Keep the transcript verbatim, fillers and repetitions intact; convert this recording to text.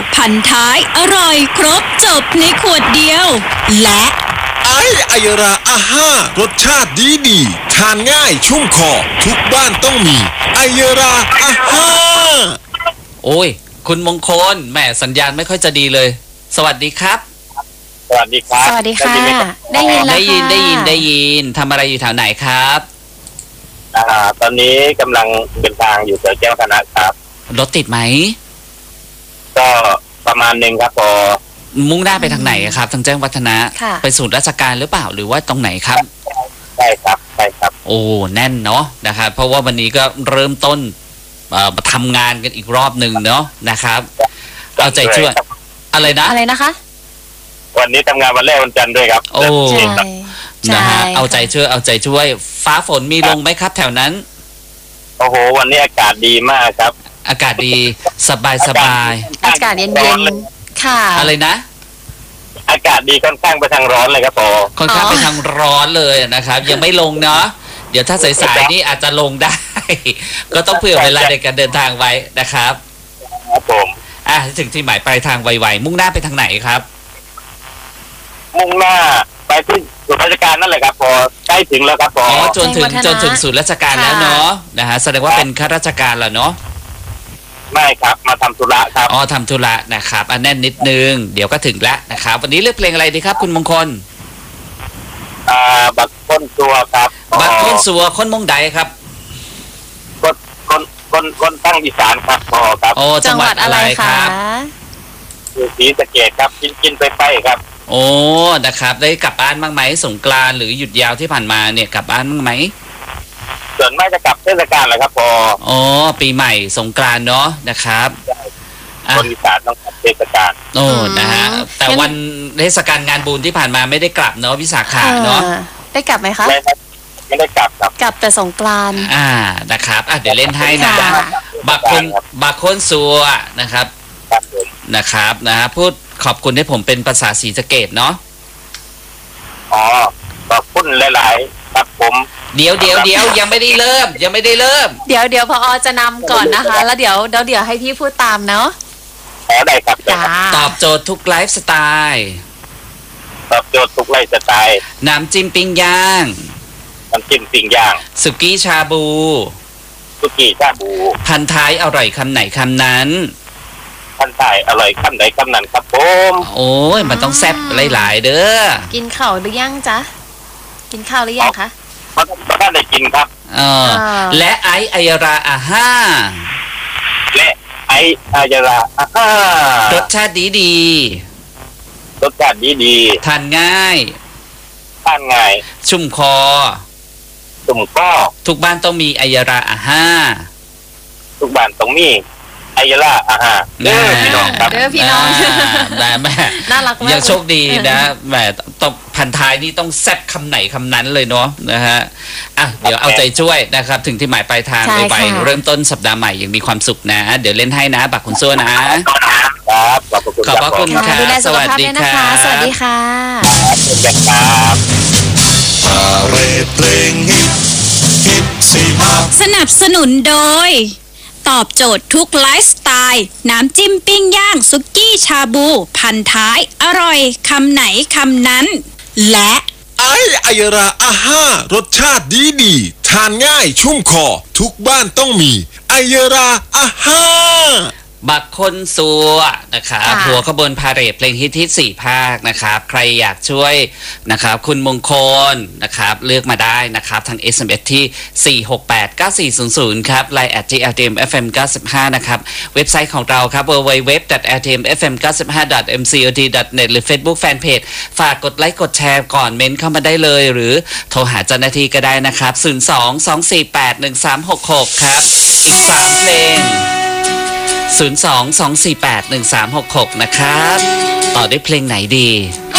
พันท้ายอร่อยครบจบในขวดเดียวและไอไอยราอาห้ารสชาติดีดีทานง่ายชุ่มคอทุกบ้านต้องมีไอยราอาห้าโอ้ยคุณมงคลแหมสัญญาณไม่ค่อยจะดีเลยสวัสดีครับสวัสดีครับสวัสดีค่ะได้ยินแล้วได้ยินค่ะได้ยินได้ยินทำอะไรอยู่แถวไหนครับอ่าตอนนี้กำลังเดินทางอยู่แถวแจ้งวัฒนะครับรถติดไหมก็ประมาณหนึ่งครับพอมุ่งหน้าไปทางไหนครับทางแจ้งวัฒนะไปศูนย์ราชการหรือเปล่าหรือว่าตรงไหนครับใช่ครับใช่ครับโอ้แน่นเนาะนะครับเพราะว่าวันนี้ก็เริ่มต้นมาทำงานกันอีกรอบหนึ่งเนาะนะครับเอาใจช่วยอะไรนะอะไรนะคะวันนี้ทำงานวันแรกวันจันทร์ด้วยครับโอ้นะฮะเอาใจช่วยเอาใจช่วยฟ้าฝนมีลงไหมครับแถวนั้นโอ้โหวันนี้อากาศดีมากครับอากาศดีสบายสบายอากาศเย็นๆค่ะอะไรนะอากาศดีค่อนข้างไปทางร้อนเลยครับพอค่อนข้างไปทางร้อนเลยนะครับยังไม่ลงเนาะเดี๋ยวถ้าสายๆนี่อาจจะลงได้ก็ต้องเผื่อเวลาในการเดินทางไว้นะครับครับผมอ่ะถึงที่หมายปลายทางไวๆมุ่งหน้าไปทางไหนครับมุ่งหน้าไปที่ศูนย์ราชการนั่นแหละครับพอใกล้ถึงแล้วครับพออ๋อจนถึงจนถึงศูนย์ราชการแล้วเนาะนะฮะแสดงว่าเป็นข้าราชการแล้วเนาะไม่ครับมาทำธุระครับอ๋อทำธุระนะครับอันแน่นนิดนึงเดี๋ยวก็ถึงแล้วนะครับวันนี้เลือกเพลงอะไรดีครับคุณมงคลอ่าบักค้นตัวครับบักค้นสัวค้นมงใดครับคนคนคนคนตั้งอีสานครับพอครับโอ้จังหวัดอะไรครับอยู่ศรีสะเกษครับกินกินไปไปครับโอ้นะครับได้กลับบ้านบ้างไหมสงกรานต์หรือหยุดยาวที่ผ่านมาเนี่ยกลับบ้านบ้างไหมส่วนมากจะกลับเทศกาลแหละครับพออ๋อปีใหม่สงกรานต์เนาะนะครับคนอีสานต้องกลับเทศกาลโอ้นะฮะแต่วันเทศกาลงานบุญที่ผ่านมาไม่ได้กลับเนาะวิสาขะเนาะได้กลับไหมคะไม่ได้กลับครับกลับแต่สงกรานต์อ่านะครับอ่ะเดี๋ยวเล่นให้นะบักคนบักคนซัวนะครับนะครับนะฮะพูดขอบคุณให้ผมเป็นภาษาศรีสะเกษเนาะอ๋อขอบคุณหลายๆครับผมเดี๋ยวเดี๋ยวเดี๋ยวยังไม่ได้เริ่มยังไม่ได้เริ่มเดี๋ยวเดี๋ยวพอจะนำก่อนนะคะแล้วเดี๋ยวเดี๋ยวเดี๋ยวให้พี่พูดตามเนาะอ๋อได้ครับตอบโจทย์ทุกไลฟ์สไตล์ตอบโจทย์ทุกไลฟ์สไตล์น้ำจิ้มปิ้งย่างน้ำจิ้มปิ้งย่างสุกี้ชาบูสุกี้ชาบูพันท้ายอร่อยคำไหนคำนั้นพันท้ายอร่อยคำไหนคำนั้นครับผมโอ้ยมันต้องแซ่บหลายๆเด้อกินข้าวหรือยังจ๊ะกินข้าวหรือยังคะมันก็ได้กินครับเออและไอไอยราอาห้าและไอไอยราอาห้ารสชาติดีดีรสชาติดีดีทานง่ายทานง่ายชุ่มคอชุ่มคอทุกบ้านต้องมีไอยราอาห้าทุกบ้านต้องมีไอยราอาห้าเด้อพี่น้องครับเด้อพี่น้องแม่แม่น่ารักมากยังโชคดีนะแม่ต้องพันท้ายนี่ต้องแซ่บคำไหนคำนั้นเลยเนาะนะฮะอ่ะเดี๋ยวเอาใจช่วยนะครับถึงที่หมายปลายทางไปเริ่มต้นสัปดาห์ใหม่ยังมีความสุขนะเดี๋ยวเล่นให้นะบักคุณซัวนะครับขอบคุณขอบพระคุณค่ะสวัสดีค่ะสวัสดีค่ะครับสนับสนุนโดยตอบโจทย์ทุกไลฟ์สไตล์น้ำจิ้มปิ้งย่างสุกี้ชาบูพันท้ายอร่อยคำไหนคำนั้นและไอไอยราอาห้ารสชาติดีดีทานง่ายชุ่มคอทุกบ้านต้องมีไอยราอาห้าบักคนซัวนะครับหัวขบวนพาเหรดเพลงฮิตฮิตสี่ภาคนะครับใครอยากช่วยนะครับคุณมงคลนะครับเลือกมาได้นะครับทาง เอส เอ็ม เอส ที่สี่ หก แปด เก้า สี่ ศูนย์ ศูนย์ครับไลน์ แอท จี แอล ที เอ็ม เอฟ เอ็ม เก้าสิบห้านะครับเว็บไซต์ของเราครับ ดับเบิลยู ดับเบิลยู ดับเบิลยู ดอท แอล ที เอ็ม เอฟ เอ็ม เก้าสิบห้า ดอท เอ็ม ซี โอ ที ดอท เน็ต หรือ Facebook Fanpage ฝากกดไลค์กดแชร์ก่อนเมนเข้ามาได้เลยหรือโทรหาเจ้าหน้าที่ก็ได้นะครับศูนย์ สอง สอง สี่ แปด หนึ่ง สาม หก หกครับอีกสามเพลงศูนย์ สอง สอง สี่ แปด หนึ่ง สาม หก หกนะครับต่อด้วยเพลงไหนดี